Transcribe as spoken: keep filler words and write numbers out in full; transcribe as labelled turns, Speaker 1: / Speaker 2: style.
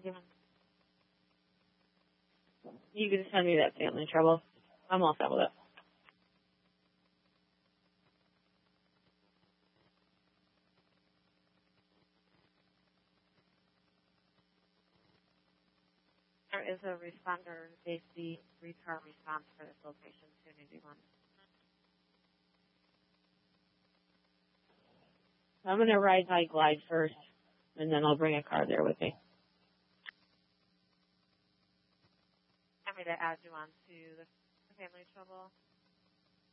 Speaker 1: You can send me that family trouble. I'm all set with it.
Speaker 2: There is a responder safety three-car response for this location, two ninety-one.
Speaker 1: I'm going to ride my glide first, and then I'll bring a car there with me.
Speaker 2: I'm going to add you on to the family trouble.